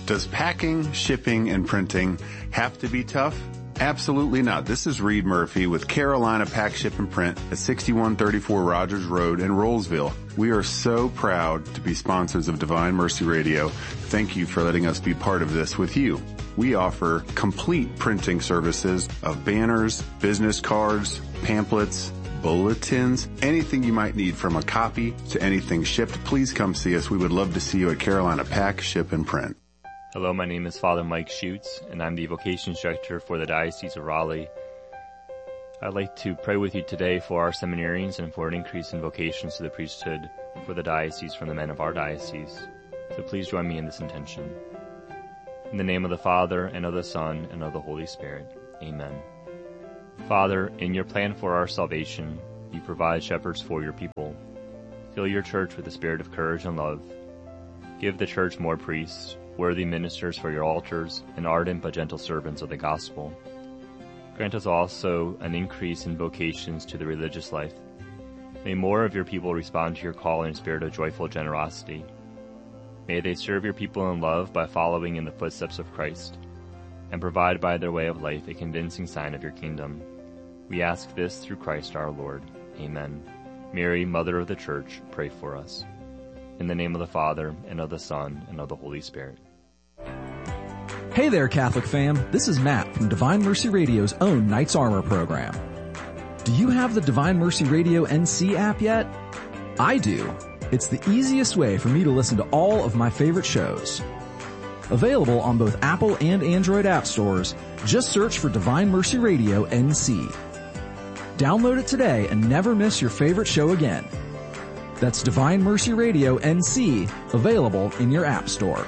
Does packing, shipping, and printing have to be tough? Absolutely not. This is Reed Murphy with Carolina Pack, Ship, and Print at 6134 Rogers Road in Rollsville. We are so proud to be sponsors of Divine Mercy Radio. Thank you for letting us be part of this with you. We offer complete printing services of banners, business cards, pamphlets, bulletins, anything you might need from a copy to anything shipped. Please come see us. We would love to see you at Carolina Pack, Ship, and Print. Hello, my name is Father Mike Schutz, and I'm the Vocations Director for the Diocese of Raleigh. I'd like to pray with you today for our seminarians and for an increase in vocations to the priesthood for the diocese from the men of our diocese. So please join me in this intention. In the name of the Father, and of the Son, and of the Holy Spirit. Amen. Father, in your plan for our salvation, you provide shepherds for your people. Fill your church with the spirit of courage and love. Give the church more priests, worthy ministers for your altars, and ardent but gentle servants of the gospel. Grant us also an increase in vocations to the religious life. May more of your people respond to your call in a spirit of joyful generosity. May they serve your people in love by following in the footsteps of Christ, and provide by their way of life a convincing sign of your kingdom. We ask this through Christ our Lord. Amen. Mary, Mother of the Church, pray for us. In the name of the Father, and of the Son, and of the Holy Spirit. Hey there, Catholic fam. This is Matt from Divine Mercy Radio's own Knights Armor program. Do you have the Divine Mercy Radio NC app yet? I do. It's the easiest way for me to listen to all of my favorite shows. Available on both Apple and Android app stores, just search for Divine Mercy Radio NC. Download it today and never miss your favorite show again. That's Divine Mercy Radio NC, available in your app store.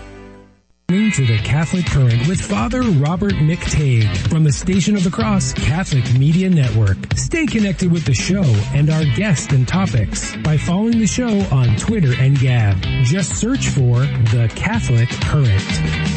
To the Catholic Current with Father Robert McTague from the Station of the Cross Catholic Media Network. Stay connected with the show and our guests and topics by following the show on Twitter and Gab. Just search for the Catholic Current.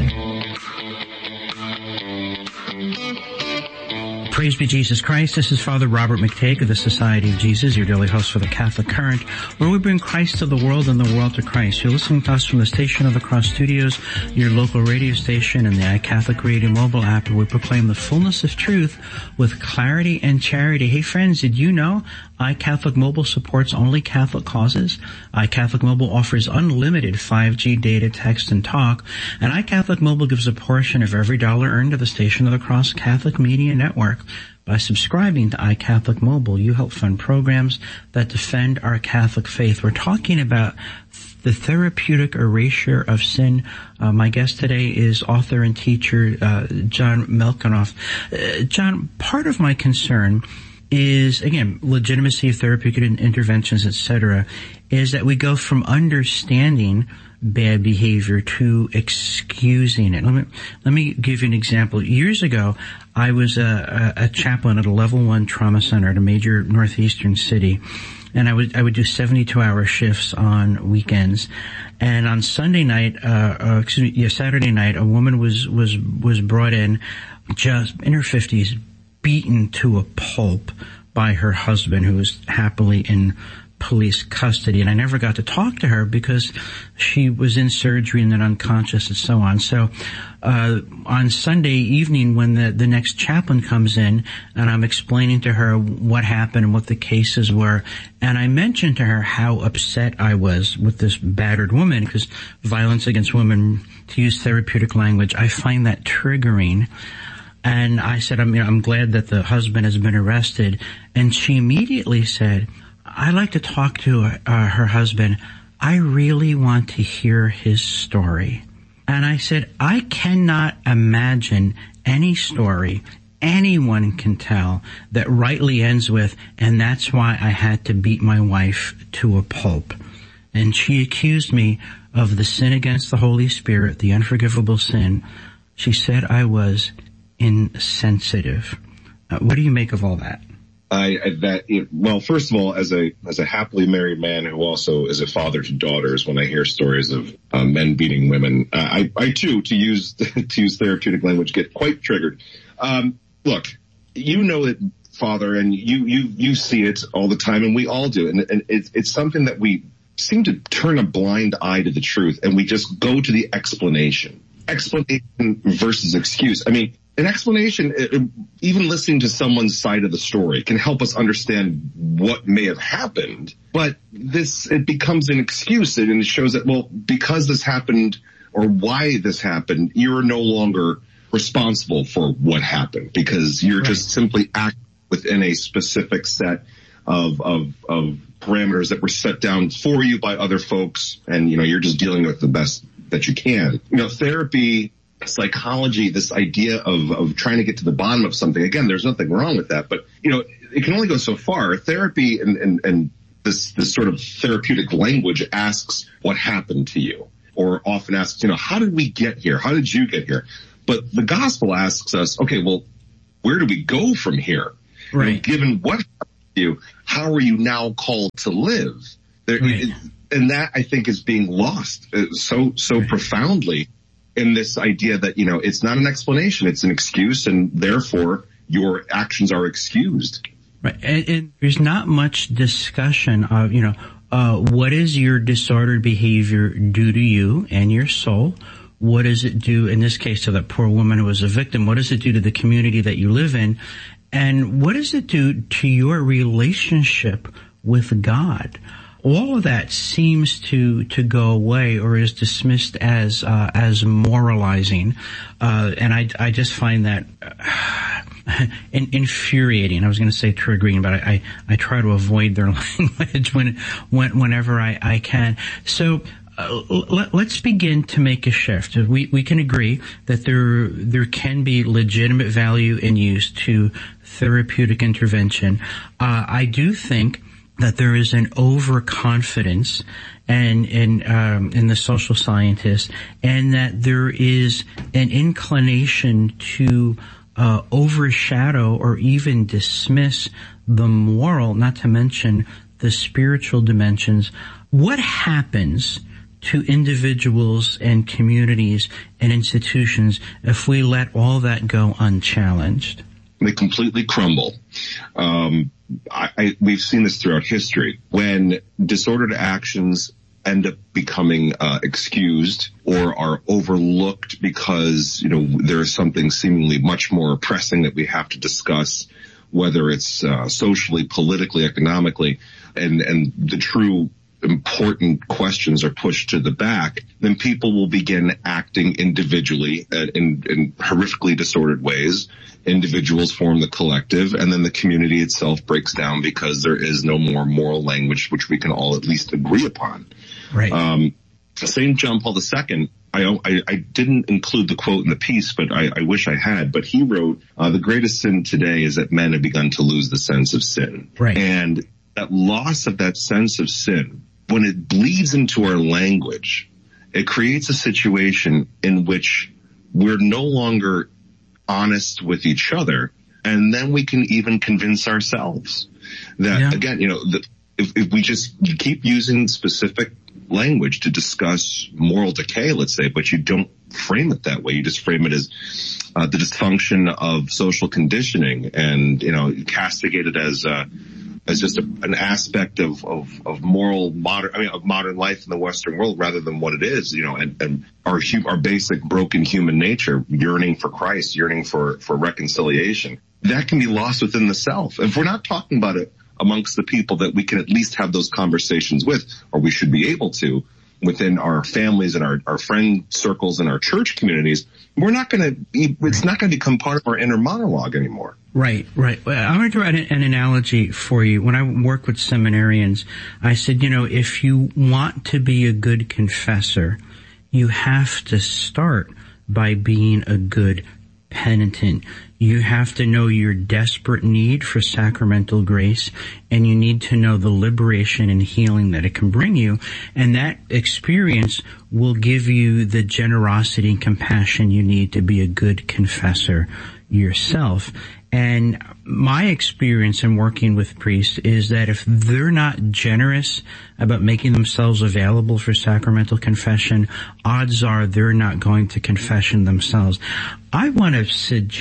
Praise be Jesus Christ. This is Father Robert McTague of the Society of Jesus, your daily host for the Catholic Current, where we bring Christ to the world and the world to Christ. You're listening to us from the Station of the Cross Studios, your local radio station, and the iCatholic Radio mobile app, where we proclaim the fullness of truth with clarity and charity. Hey friends, did you know iCatholic Mobile supports only Catholic causes? iCatholic Mobile offers unlimited 5G data, text, and talk, and iCatholic Mobile gives a portion of every dollar earned to the Station of the Cross Catholic Media Network. By subscribing to iCatholic Mobile, you help fund programs that defend our Catholic faith. We're talking about the therapeutic erasure of sin. My guest today is author and teacher John Melkinoff. John, part of my concern is, again, legitimacy of therapeutic interventions, etc., is that we go from understanding bad behavior to excusing it. Let me give you an example. Years ago, I was a chaplain at a level 1 trauma center at a major northeastern city, and I would do 72-hour shifts on weekends. And on Saturday night, a woman was brought in, just in her 50s, beaten to a pulp by her husband, who was happily in police custody. And I never got to talk to her because she was in surgery and then unconscious and so on. So on Sunday evening, when the next chaplain comes in, and I'm explaining to her what happened and what the cases were, and I mentioned to her how upset I was with this battered woman, because violence against women, to use therapeutic language, I find that triggering. And I said, I'm glad that the husband has been arrested. And she immediately said, I'd like to talk to her husband. I really want to hear his story. And I said, I cannot imagine any story anyone can tell that rightly ends with, and that's why I had to beat my wife to a pulp. And she accused me of the sin against the Holy Spirit, the unforgivable sin. She said I was insensitive. What do you make of all that? Well, first of all, as a happily married man who also is a father to daughters, when I hear stories of men beating women, I too, to use therapeutic language, get quite triggered. Look, you know it, Father, and you see it all the time, and we all do, and it's something that we seem to turn a blind eye to the truth, and we just go to the explanation versus excuse. I mean, an explanation, even listening to someone's side of the story, can help us understand what may have happened. But it becomes an excuse, and it shows that, well, because this happened or why this happened, you're no longer responsible for what happened because you're just simply acting within a specific set of parameters that were set down for you by other folks, and you're just dealing with the best that you can. Therapy, psychology, this idea of trying to get to the bottom of something. Again, there's nothing wrong with that, but it can only go so far. Therapy and this sort of therapeutic language asks what happened to you, or often asks, how did we get here? How did you get here? But the gospel asks us, okay, well, where do we go from here? Right. Given what happened to you, how are you now called to live? And that, I think, is being lost so profoundly in this idea that, it's not an explanation, it's an excuse, and therefore your actions are excused. Right. And there's not much discussion of, what is your disordered behavior do to you and your soul? What does it do, in this case, to that poor woman who was a victim? What does it do to the community that you live in? And what does it do to your relationship with God? All of that seems to go away or is dismissed as moralizing. And I just find that infuriating. I was going to say triggering, but I try to avoid their language whenever I can. So, let's begin to make a shift. We can agree that there can be legitimate value in use to therapeutic intervention. I do think that there is an overconfidence in the social scientists, and that there is an inclination to overshadow or even dismiss the moral, not to mention the spiritual dimensions. What happens to individuals and communities and institutions if we let all that go unchallenged? They completely crumble. We've seen this throughout history. When disordered actions end up becoming excused or are overlooked because, there is something seemingly much more pressing that we have to discuss, whether it's socially, politically, economically, and the true important questions are pushed to the back, then people will begin acting individually in horrifically disordered ways. Individuals form the collective, and then the community itself breaks down because there is no more moral language which we can all at least agree upon. Right. St. John Paul II, I didn't include the quote in the piece, but I wish I had, but he wrote, the greatest sin today is that men have begun to lose the sense of sin. Right. And that loss of that sense of sin, when it bleeds into our language, it creates a situation in which we're no longer honest with each other, and then we can even convince ourselves that, again, if we just keep using specific language to discuss moral decay, let's say, but you don't frame it that way. You just frame it as the dysfunction of social conditioning, and castigate it as just an aspect of modern life in the Western world, rather than what it is, and our basic broken human nature, yearning for Christ, yearning for reconciliation. That can be lost within the self. If we're not talking about it amongst the people that we can at least have those conversations with, or we should be able to, within our families and our friend circles and our church communities, it's not going to become part of our inner monologue anymore. Right. Well, I'm going to write an analogy for you. When I work with seminarians, I said, if you want to be a good confessor, you have to start by being a good penitent. You have to know your desperate need for sacramental grace, and you need to know the liberation and healing that it can bring you. And that experience will give you the generosity and compassion you need to be a good confessor yourself. And my experience in working with priests is that if they're not generous about making themselves available for sacramental confession, odds are they're not going to confession themselves. I want to suggest that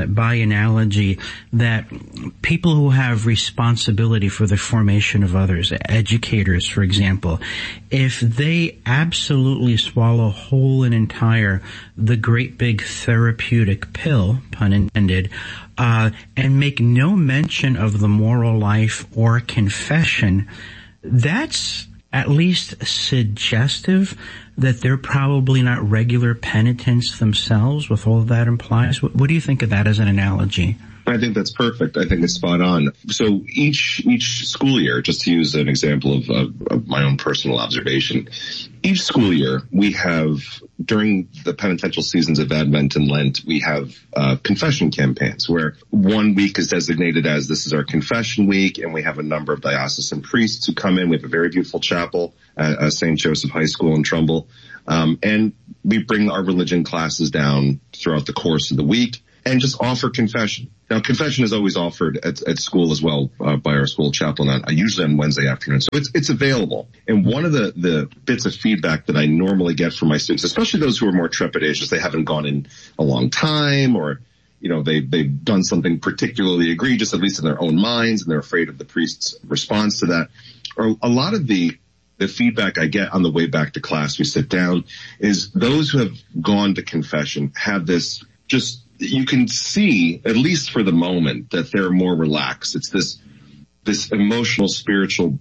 by analogy that people who have responsibility for the formation of others, educators, for example, if they absolutely swallow whole and entire the great big therapeutic pill, pun intended, and make no mention of the moral life or confession, that's at least suggestive that they're probably not regular penitents themselves, with all that implies. What do you think of that as an analogy? I think that's perfect. I think it's spot on. So each school year, just to use an example of my own personal observation, each school year we have, during the penitential seasons of Advent and Lent, we have confession campaigns where 1 week is designated as this is our confession week, and we have a number of diocesan priests who come in. We have a very beautiful chapel at St. Joseph High School in Trumbull, and we bring our religion classes down throughout the course of the week and just offer confession. Now, confession is always offered at school as well by our school chaplain, usually on Wednesday afternoon. So it's available. And one of the bits of feedback that I normally get from my students, especially those who are more trepidatious, they haven't gone in a long time, or they've done something particularly egregious, at least in their own minds, and they're afraid of the priest's response to that. Or a lot of the feedback I get on the way back to class, we sit down, is those who have gone to confession have this just, you can see, at least for the moment, that they're more relaxed. It's this emotional, spiritual,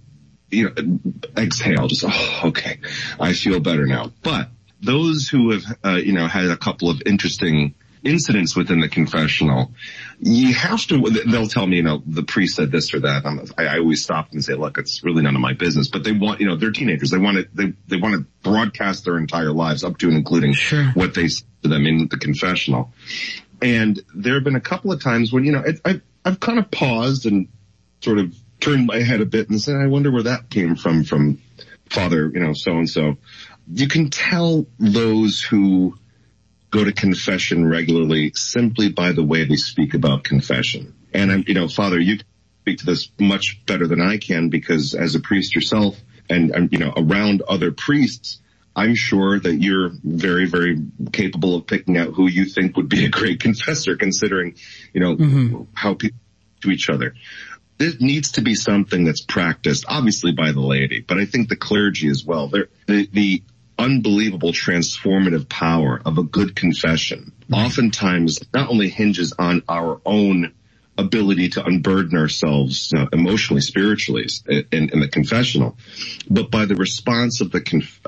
exhale, just, okay, I feel better now. But those who have, had a couple of interesting incidents within the confessional, you have to, they'll tell me, the priest said this or that. I always stop and say, look, it's really none of my business. But they want, they're teenagers. They want to broadcast their entire lives up to and including what they say to them in the confessional. And there have been a couple of times when, I've kind of paused and sort of turned my head a bit and said, I wonder where that came from Father, so-and-so. You can tell those who go to confession regularly simply by the way they speak about confession. And, Father, you can speak to this much better than I can, because as a priest yourself and around other priests, I'm sure that you're very, very capable of picking out who you think would be a great confessor, considering, how people to each other. This needs to be something that's practiced, obviously, by the laity, but I think the clergy as well. The unbelievable transformative power of a good confession oftentimes not only hinges on our own ability to unburden ourselves emotionally, spiritually in the confessional, but by the response of the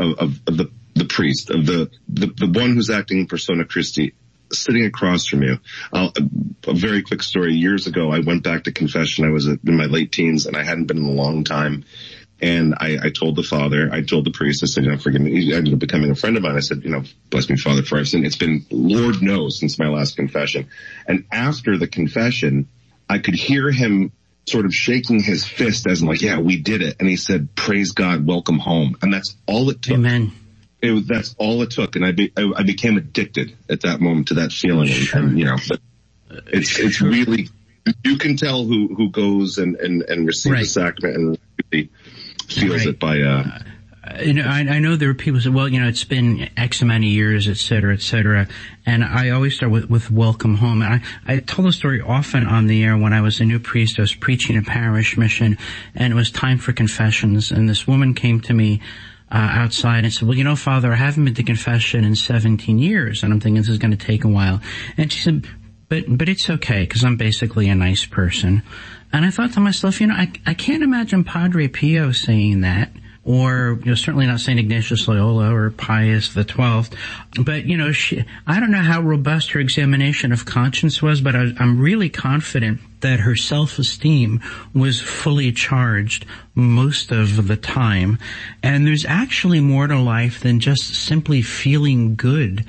priest, of the one who's acting in persona Christi, sitting across from you. A very quick story. Years ago, I went back to confession. I was in my late teens, and I hadn't been in a long time. And I told the priest, I said, forgive me. He ended up becoming a friend of mine. I said, bless me, Father, for I've sinned. It's been, Lord knows, since my last confession. And after the confession, I could hear him sort of shaking his fist as in like, yeah, we did it. And he said, praise God, welcome home. And that's all it took. Amen. That's all it took. And I became addicted at that moment to that feeling. Sure. And but it's really, you can tell who goes and receives the sacrament and really feels it by, I know there are people who say, well, it's been X amount of years, et cetera, and I always start with welcome home. And I tell the story often on the air. When I was a new priest, I was preaching a parish mission, and it was time for confessions, and this woman came to me outside and said, well, Father, I haven't been to confession in 17 years, and I'm thinking this is going to take a while. And she said, but it's okay, because I'm basically a nice person. And I thought to myself, I can't imagine Padre Pio saying that, or certainly not St. Ignatius Loyola or Pius XII. But I don't know how robust her examination of conscience was, but I'm really confident that her self-esteem was fully charged most of the time. And there's actually more to life than just simply feeling good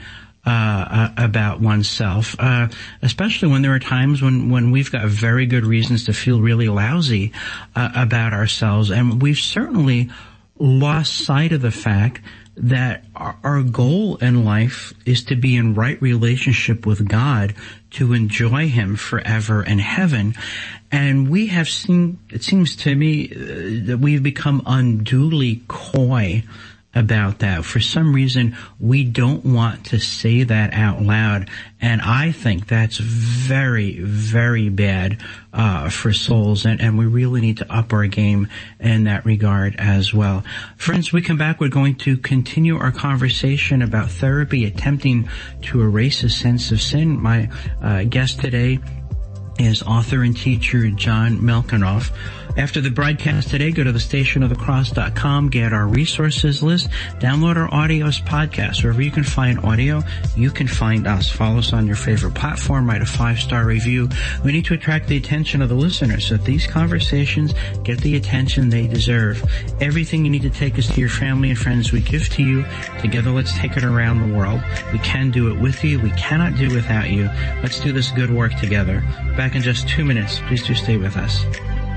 about oneself, especially when there are times when we've got very good reasons to feel really lousy about ourselves. And we've certainly lost sight of the fact that our goal in life is to be in right relationship with God, to enjoy Him forever in heaven. And we have seen, it seems to me, that we've become unduly coy about that. For some reason, we don't want to say that out loud. And I think that's very, very bad for souls. And we really need to up our game in that regard as well. Friends, we come back. We're going to continue our conversation about therapy, attempting to erase a sense of sin. My guest today is author and teacher John Melkinoff. After the broadcast today, go to thestationofthecross.com, get our resources list, download our audios podcast. Wherever you can find audio, you can find us. Follow us on your favorite platform, write a 5-star review. We need to attract the attention of the listeners so that these conversations get the attention they deserve. Everything you need to take us to your family and friends we give to you. Together, let's take it around the world. We can do it with you. We cannot do it without you. Let's do this good work together. Back in just 2 minutes. Please do stay with us.